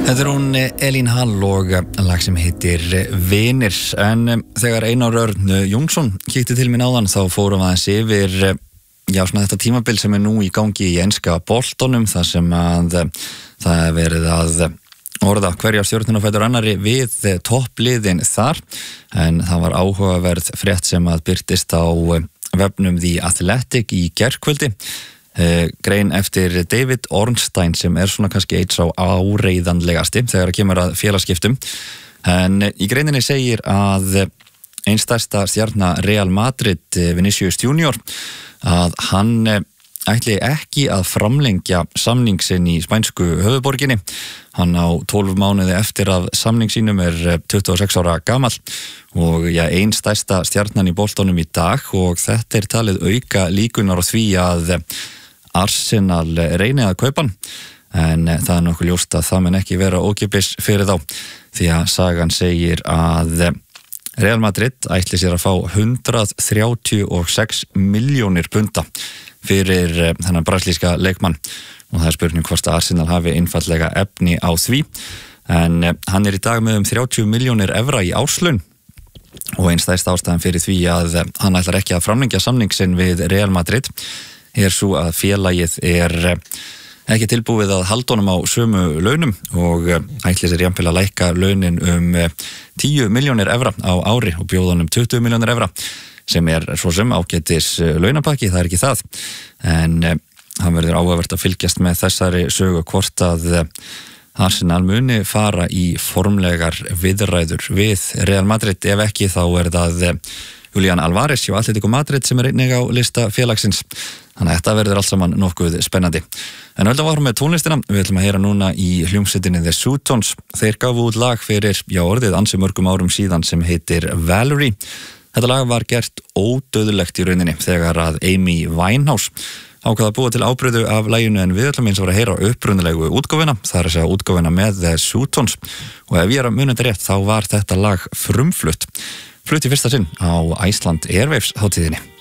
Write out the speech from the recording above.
Þetta hún Elín Hall og lag sem heitir Vinir. En þegar Einar Örn Jónsson kíkti til mín áðan þá fórum við aðeins yfir svona þetta tímabil sem nú í gangi í enska boltanum, þar sem að það verið að orða hverja stjörnuna fætur annari við toppliðin þar. En það var áhugaverð frétt sem að birtist á vefnum The Athletic í gærkvöldi. Grein eftir David Ornstein sem svona kannski eitt sá áreiðanlegasti þegar kemur að félagsskiptum. En í greininni segir að ein stærsta stjarna Real Madrid, Vinicius Junior, að hann ætli ekki að framlengja samning sinn í spænsku höfuðborginni. Hann á 12 mánuði eftir að samning sínum 26 ára gamall og ein stærsta stjarnan í boltanum í dag, og þetta talið auka líkunar á því að Arsenal reyni að kaupa hann, en það nokkuð ljóst að það mun ekki vera ókeypis fyrir þá, því að sagan segir að Real Madrid ætli sér að fá 136 milljónir punda fyrir þennan brasilíska leikmann, og það spurning hvort að Arsenal hafi einfaldlega efni á því. En hann í dag með 30 milljónir evra í áslaun, og ein stærsta ástæðan fyrir því að hann ætlar ekki að framlengja samning sinn við Real Madrid svo að félagið ekki tilbúið að halda honum á sömu launum, og ætli sér jafnvel að lækka launin 10 milljónir evra á ári og bjóða honum 20 milljónir evra, sem svo sem ágætis launapakki, það ekki það. En hann verður áhugavert að fylgjast með þessari sögu hvort að Arsenal muni fara í formlegar viðræður við Real Madrid. Ef ekki þá það Julián Álvarez hjá Atlético Madrid sem einnig á lista félagsins. Þannig að þetta verður allt saman nokkuð spennandi. En höldum varum með tónlistina. Við ætlum að heyra núna í hljómsveitinni The Sutons. Þeir gafu út lag fyrir orðið ansi mörgum árum síðan sem heitir Valerie. Þetta lag var gert ódauðlegt í rauninni þegar að Amy Winehouse ákvað að búa til ábreyðu af laginu, en við ætlum eins og að heyra upprunalegu útgáfuna. Það að segja útgáfuna með The Sutons, og ef ég að muna þetta rétt þá var þetta lag frumflutt í fyrsta sinn á Iceland Airwaves hátíðinni.